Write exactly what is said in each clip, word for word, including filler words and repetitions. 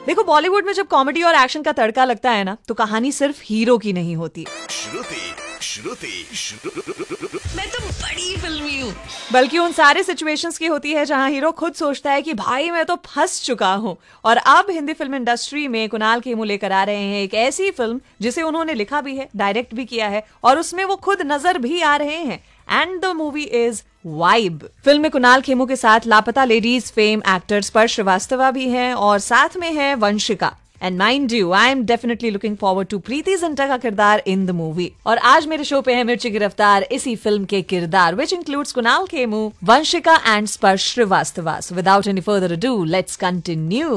देखो बॉलीवुड में जब कॉमेडी और एक्शन का तड़का लगता है ना, तो कहानी सिर्फ हीरो की नहीं होती। श्रुति, श्रुति, श्रुति। मैं तो बड़ी फिल्मी हूँ। बल्कि उन सारे सिचुएशंस की होती है जहां हीरो खुद सोचता है कि भाई मैं तो फंस चुका हूँ। और अब हिंदी फिल्म इंडस्ट्री में कुणाल खेमू लेकर आ रहे हैं एक ऐसी फिल्म जिसे उन्होंने लिखा भी है, डायरेक्ट भी किया है और उसमें वो खुद नजर भी आ रहे हैं। And the movie is vibe. Film में कुणाल खेमू के साथ लापता लेडीज फेम एक्टर स्पर्श श्रीवास्तवा भी हैं और साथ में है Vanshika. And mind you, I am definitely looking forward to Preity Zinta का किरदार इन द मूवी। और आज मेरे शो पे है मिर्ची गिरफ्तार इसी फिल्म के किरदार, which includes Kunal Khemu, Vanshika and स्पर्श Srivastava. Without any further ado, let's continue.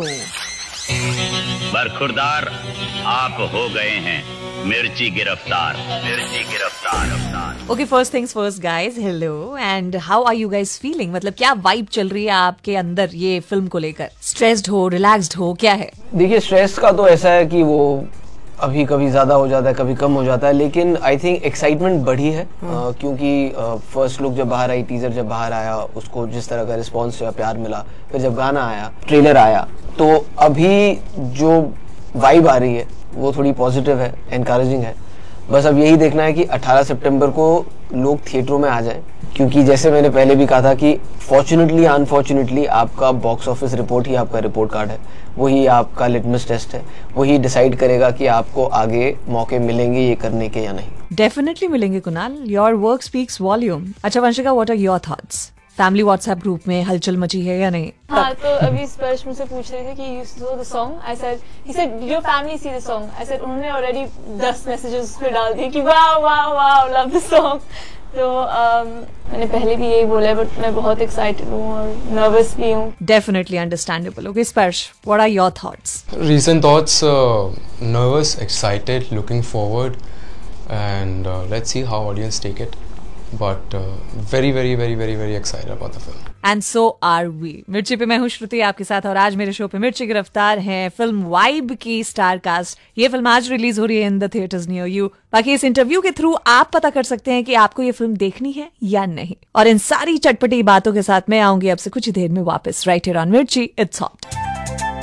बरखुरदार, आप हो गए हैं मिर्ची गिरफ्तार, मिर्ची गिरफ्तार। Okay, first things first guys, hello and how are you guys feeling? मतलब क्या वाइब चल रही है आपके अंदर ये फिल्म को लेकर? स्ट्रेस्ड हो, रिलैक्स्ड हो, क्या है? देखिए, स्ट्रेस का तो ऐसा है कि वो अभी कभी ज्यादा हो जाता है, कभी कम हो जाता है, लेकिन आई थिंक एक्साइटमेंट बढ़ी है। uh, क्योंकि फर्स्ट लुक जब बाहर आई, टीजर जब बाहर आया, उसको जिस तरह का रिस्पॉन्स या प्यार मिला, फिर जब गाना आया, ट्रेलर आया, तो अभी जो वाइब आ रही है वो थोड़ी पॉजिटिव है, एनकरेजिंग है। बस अब यही देखना है कि अठारह सितंबर को लोग थिएटरों में आ जाएं, क्योंकि जैसे मैंने पहले भी कहा था कि फॉर्चुनेटली अनफॉर्चुनेटली आपका बॉक्स ऑफिस रिपोर्ट ही आपका रिपोर्ट कार्ड है, वही आपका लिटमस टेस्ट है, वही डिसाइड करेगा कि आपको आगे मौके मिलेंगे ये करने के या नहीं। डेफिनेटली मिलेंगे Kunal, your work speaks volume. अच्छा Vanshika, what are your thoughts? Family WhatsApp group में हलचल मची है या नहीं? हाँ, तो अभी स्पर्श मुझसे पूछ रहे थे कि you saw the song. I said, he said, did your family see the song? I said, उन्होंने already दस messages पे डाल दिए कि वाह वाह वाह, love the song. तो um, मैंने पहले भी यही बोला है, बट मैं बहुत एक्साइटेड हूँ और नर्वस भी हूँ। Definitely understandable. Okay, स्पर्श, what are your thoughts? Recent thoughts, uh, nervous, excited, looking forward, and uh, let's see how audience take it. But uh, very, very, very, very, very excited about the film. And so are we. मिर्ची पे मैं हूँ श्रुति आपके साथ और आज मेरे show पे मिर्ची गिरफ्तार है फिल्म वाइब की स्टार कास्ट। ये फिल्म आज रिलीज हो रही है in the theatres near you. बाकी इस इंटरव्यू के थ्रू आप पता कर सकते हैं कि आपको ये फिल्म देखनी है या नहीं। और इन सारी चटपटी बातों के साथ मैं आऊंगी आपसे कुछ ही देर में वापस, राइट हियर ऑन मिर्ची, इट्स हॉट।